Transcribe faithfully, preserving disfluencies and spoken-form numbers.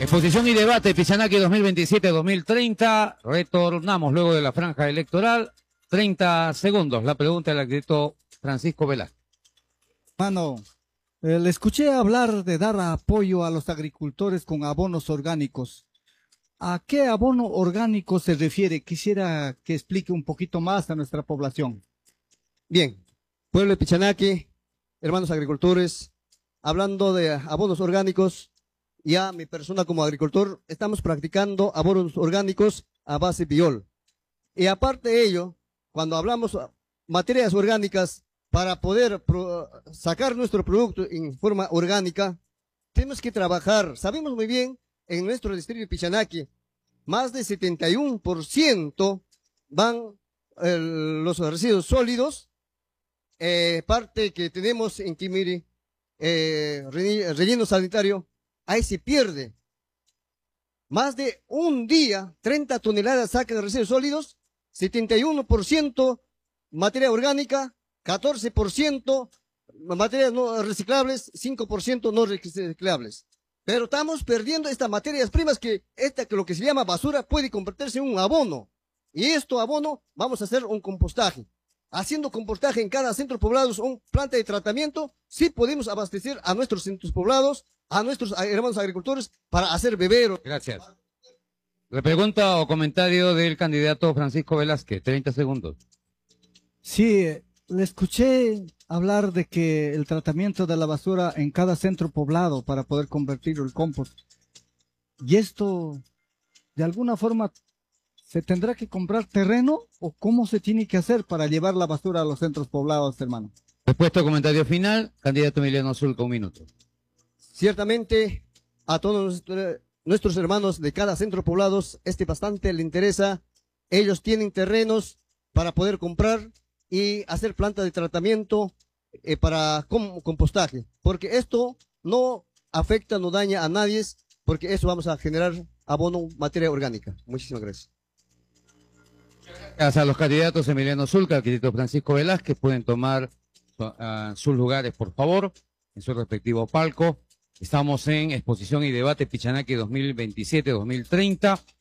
Exposición y debate, Pichanaki dos mil veintisiete dos mil treinta. Retornamos luego de la franja electoral. treinta segundos. La pregunta del arquitecto Francisco Velázquez. Mano, eh, le escuché hablar de dar apoyo a los agricultores con abonos orgánicos. ¿A qué abono orgánico se refiere? Quisiera que explique un poquito más a nuestra población. Bien, pueblo de Pichanaki, hermanos agricultores, hablando de abonos orgánicos, ya mi persona como agricultor, estamos practicando abonos orgánicos a base biol. Y aparte de ello, cuando hablamos de materias orgánicas, para poder pro, sacar nuestro producto en forma orgánica, tenemos que trabajar. Sabemos muy bien, en nuestro distrito de Pichanaki, más de setenta y uno por ciento van eh, los residuos sólidos, eh, parte que tenemos en Quimiri, eh, relleno sanitario, ahí se pierde. Más de un día, treinta toneladas sacan de residuos sólidos, setenta y uno por ciento materia orgánica, catorce por ciento materias no reciclables, cinco por ciento no reciclables. Pero estamos perdiendo estas materias primas que, esta, que lo que se llama basura puede convertirse en un abono. Y esto abono vamos a hacer un compostaje. Haciendo compostaje en cada centro poblado, un planta de tratamiento, sí podemos abastecer a nuestros centros poblados, a nuestros hermanos agricultores para hacer beberos. Gracias. La pregunta o comentario del candidato Francisco Velázquez, treinta segundos. Sí, le escuché hablar de que el tratamiento de la basura en cada centro poblado para poder convertirlo en compost. ¿Y esto, de alguna forma, se tendrá que comprar terreno o cómo se tiene que hacer para llevar la basura a los centros poblados, hermano? Respuesta o comentario final, candidato Emiliano Zulca, un minuto. Ciertamente, a todos nuestros hermanos de cada centro poblado, este bastante le interesa. Ellos tienen terrenos para poder comprar y hacer plantas de tratamiento eh, para com compostaje, porque esto no afecta, no daña a nadie, porque eso vamos a generar abono, materia orgánica. Muchísimas gracias. Gracias a los candidatos Emiliano Zulca, arquitecto Francisco Velázquez, pueden tomar uh, sus lugares, por favor, en su respectivo palco. Estamos en exposición y debate Pichanaki dos mil veintisiete dos mil treinta.